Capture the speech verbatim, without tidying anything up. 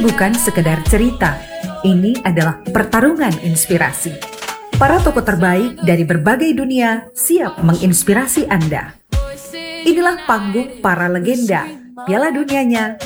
bukan sekedar cerita, ini adalah pertarungan inspirasi. Para tokoh terbaik dari berbagai dunia siap menginspirasi Anda. Inilah panggung para legenda, Piala Dunianya